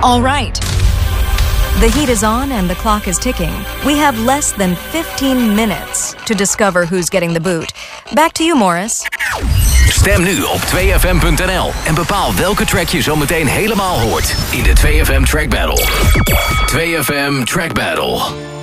All right. The heat is on and the clock is ticking. We have less than 15 minutes to discover who's getting the boot. Back to you, Morris. Stem nu op 2fm.nl en bepaal welke track je zometeen helemaal hoort in de 2FM Track Battle. 2FM Track Battle.